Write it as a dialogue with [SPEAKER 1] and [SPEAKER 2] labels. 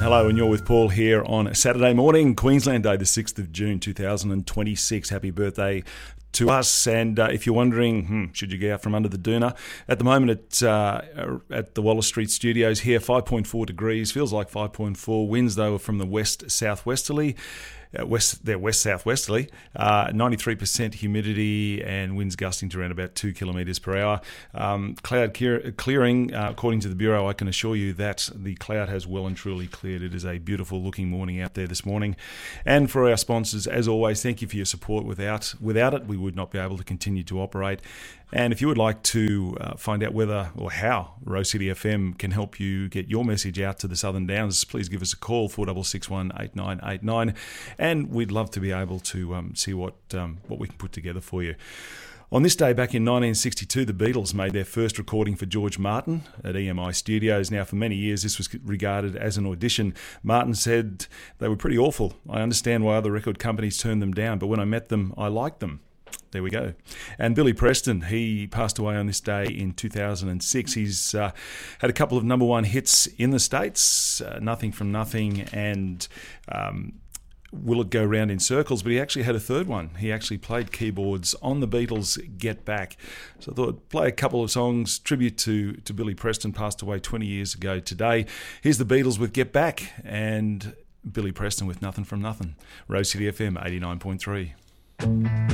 [SPEAKER 1] Hello, and you're with Paul here on Saturday morning, Queensland Day, the 6th of June, 2026. Happy birthday to us. And if you're wondering, should you get out from under the doona? At the moment at the Wallace Street Studios here, 5.4 degrees, feels like 5.4. Winds, though, are from the west-southwesterly. West-southwesterly, 93% humidity and winds gusting to around about 2 kilometres per hour. Cloud clearing, according to the Bureau, I can assure you that the cloud has well and truly cleared. It is a beautiful looking morning out there this morning. And for our sponsors, as always, thank you for your support. Without it, we would not be able to continue to operate. And if you would like to find out whether or how Rose City FM can help you get your message out to the Southern Downs, please give us a call, 4661 8989. And we'd love to be able to see what we can put together for you. On this day back in 1962, the Beatles made their first recording for George Martin at EMI Studios. Now, for many years, this was regarded as an audition. Martin said they were pretty awful. I understand why other record companies turned them down, but when I met them, I liked them. There we go. And Billy Preston, he passed away on this day in 2006. He's had a couple of number one hits in the States, Nothing from Nothing and Will It Go Round in Circles, but he actually had a third one. He actually played keyboards on the Beatles' Get Back. So I thought I'd play a couple of songs, tribute to Billy Preston, passed away 20 years ago today. Here's the Beatles with Get Back and Billy Preston with Nothing from Nothing. Rose City FM 89.3.